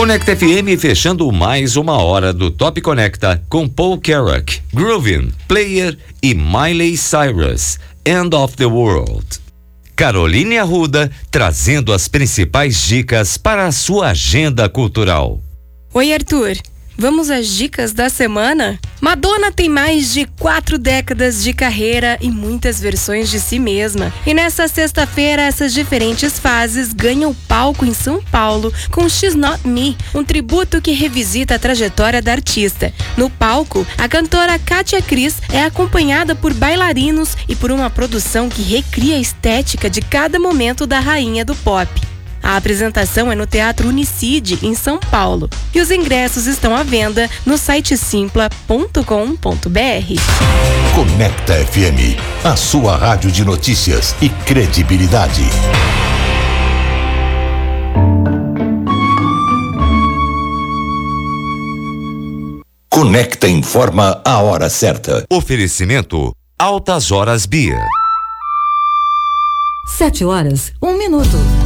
Conecta FM fechando mais uma hora do Top Conecta com Paul Carrack, Groovin, Player e Miley Cyrus, End of the World. Caroline Arruda trazendo as principais dicas para a sua agenda cultural. Oi, Arthur. Vamos às dicas da semana? Madonna tem mais de 4 décadas de carreira e muitas versões de si mesma. E nessa sexta-feira, essas diferentes fases ganham palco em São Paulo com She's Not Me, um tributo que revisita a trajetória da artista. No palco, a cantora Kátia Cris é acompanhada por bailarinos e por uma produção que recria a estética de cada momento da rainha do pop. A apresentação é no Teatro Unicid, em São Paulo. E os ingressos estão à venda no site simpla.com.br. Conecta FM, a sua rádio de notícias e credibilidade. Conecta informa a hora certa. Oferecimento Altas Horas Bia. 7 horas, 1 minuto.